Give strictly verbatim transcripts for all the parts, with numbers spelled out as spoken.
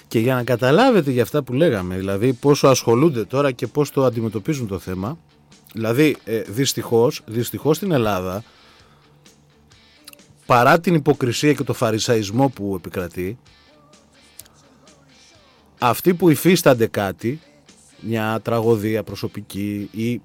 Και για να καταλάβετε για αυτά που λέγαμε, δηλαδή πόσο ασχολούνται τώρα και πώς το αντιμετωπίζουν το θέμα, δηλαδή ε, δυστυχώς, δυστυχώς στην Ελλάδα, παρά την υποκρισία και το φαρισαϊσμό που επικρατεί, αυτοί που υφίστανται κάτι, μια τραγωδία προσωπική ή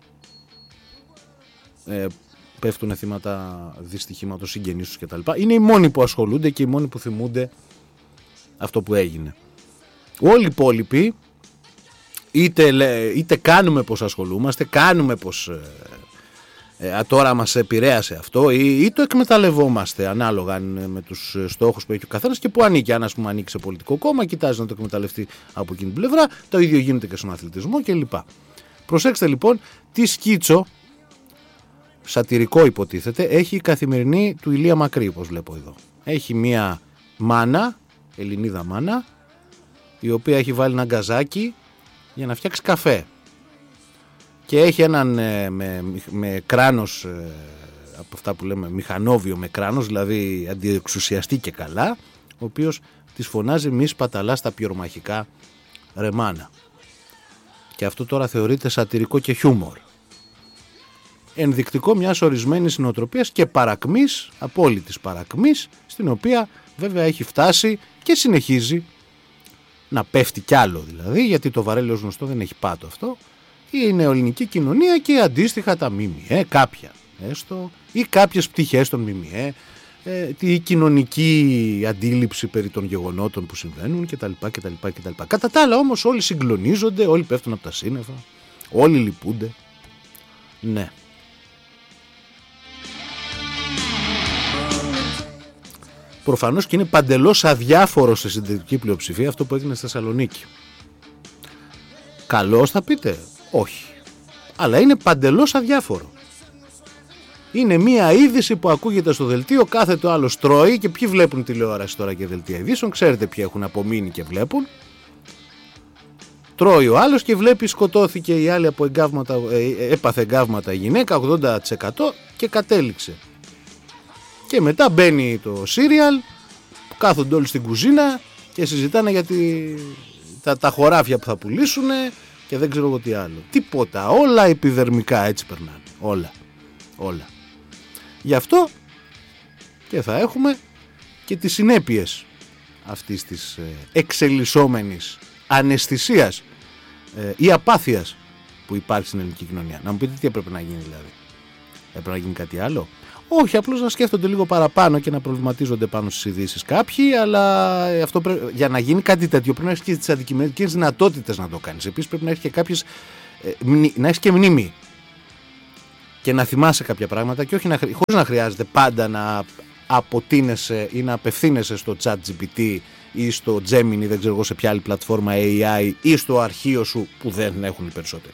ε, πέφτουν θύματα δυστυχήματος συγγενείς τους κτλ, είναι οι μόνοι που ασχολούνται και οι μόνοι που θυμούνται αυτό που έγινε. Όλοι οι υπόλοιποι είτε, είτε κάνουμε πως ασχολούμαστε, κάνουμε πως ε, ε, τώρα μας επηρέασε αυτό ή, ή το εκμεταλλευόμαστε ανάλογα με τους στόχους που έχει ο καθένας και που ανήκει. Αν ας πούμε ανήκει σε πολιτικό κόμμα, κοιτάζει να το εκμεταλλευτεί από εκείνη την πλευρά, το ίδιο γίνεται και στον αθλητισμό κλπ. Προσέξτε λοιπόν τι σκίτσο σατυρικό υποτίθεται έχει η Καθημερινή του Ηλία Μακρύ, όπως βλέπω εδώ. Έχει μία μάνα, Ελληνίδα μάνα, η οποία έχει βάλει ένα γκαζάκι για να φτιάξει καφέ και έχει έναν ε, με, με κράνος ε, από αυτά που λέμε μηχανόβιο με κράνος, δηλαδή αντιεξουσιαστή και καλά, ο οποίος της φωνάζει μη σπαταλάς τα πυρομαχικά ρεμάνα, και αυτό τώρα θεωρείται σατυρικό και χιούμορ, ενδεικτικό μιας ορισμένης νοοτροπίας και παρακμής, απόλυτης παρακμής, στην οποία βέβαια έχει φτάσει και συνεχίζει να πέφτει κι άλλο, δηλαδή, γιατί το βαρέλαιο γνωστό δεν έχει πάτο αυτό, η νεοελληνική κοινωνία και αντίστοιχα τα ΜΜΕ, κάποια έστω, ή κάποιες πτυχές των ΜΜΕ, ε, τη κοινωνική αντίληψη περί των γεγονότων που συμβαίνουν κτλ. κτλ, κτλ. Κατά τα άλλα όμως όλοι συγκλονίζονται, όλοι πέφτουν από τα σύννεφα, όλοι λυπούνται. Ναι. Προφανώς και είναι παντελώς αδιάφορο σε συντηρητική πλειοψηφία αυτό που έγινε στη Θεσσαλονίκη. Καλώς θα πείτε? Όχι. Αλλά είναι παντελώς αδιάφορο. Είναι μία είδηση που ακούγεται στο δελτίο, κάθε το άλλο τρώει, και ποιοι βλέπουν τηλεόραση τώρα και δελτία ειδήσεων, ξέρετε ποιοι έχουν απομείνει και βλέπουν. Τρώει ο άλλος και βλέπει σκοτώθηκε η άλλη από εγκάβματα, ε, έπαθε εγκάβματα η γυναίκα ογδόντα τοις εκατό και κατέληξε. Και μετά μπαίνει το σύριαλ που κάθονται όλοι στην κουζίνα και συζητάνε για τη, τα, τα χωράφια που θα πουλήσουν και δεν ξέρω εγώ τι άλλο. Τίποτα, όλα επιδερμικά έτσι περνάνε. Όλα, όλα. Γι' αυτό και θα έχουμε και τις συνέπειες αυτής της εξελισσόμενης αναισθησίας ε, ή απάθειας που υπάρχει στην ελληνική κοινωνία. Να μου πείτε τι έπρεπε να γίνει δηλαδή? Έπρεπε να γίνει κάτι άλλο? Όχι, απλώς να σκέφτονται λίγο παραπάνω και να προβληματίζονται πάνω στις ειδήσεις κάποιοι, αλλά αυτό πρέ... για να γίνει κάτι τέτοιο πρέπει να έχεις και τις αντικειμενικές δυνατότητες να το κάνεις. Επίσης πρέπει να έχεις και κάποιες, ε, μνη... να έχεις και μνήμη και να θυμάσαι κάποια πράγματα και όχι να... χωρίς να χρειάζεται πάντα να αποτείνεσαι ή να απευθύνεσαι στο ChatGPT ή στο Gemini, δεν ξέρω εγώ σε ποια άλλη πλατφόρμα έι άι, ή στο αρχείο σου που δεν έχουν οι περισσότεροι.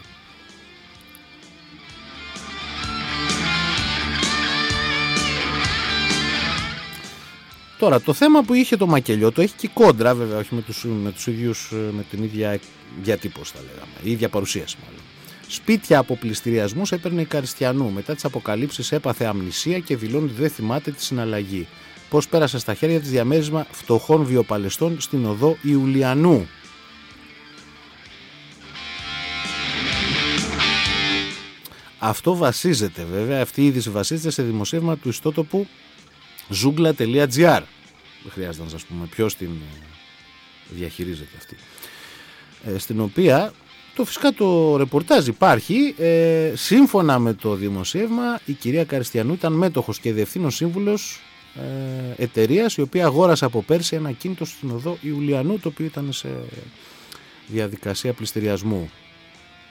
Τώρα το θέμα που είχε το μακελιό το έχει και κόντρα, βέβαια, όχι με τους, με τους ίδιους, με την ίδια διατύπωση θα λέγαμε, η ίδια παρουσίαση μάλλον. Σπίτια από πληστηριασμούς έπαιρνε η Καριστιανού. Μετά τις αποκαλύψεις έπαθε αμνησία και δηλώνει ότι δεν θυμάται τη συναλλαγή. Πώς πέρασε στα χέρια της διαμέρισμα φτωχών βιοπαλαιστών στην οδό Ιουλιανού. Αυτό βασίζεται βέβαια, αυτή η είδηση βασίζεται σε δημοσίευμα του ιστότοπου ζούγκλα τελεία τζι άρ. Δεν χρειάζεται να σας πούμε ποιος την διαχειρίζεται αυτή. Ε, στην οποία το φυσικά το ρεπορτάζ υπάρχει. Ε, σύμφωνα με το δημοσίευμα, η κυρία Καριστιανού ήταν μέτοχος και διευθύνων σύμβουλος ε, εταιρείας η οποία αγόρασε από πέρσι ένα ακίνητο στην οδό Ιουλιανού, το οποίο ήταν σε διαδικασία πληστηριασμού.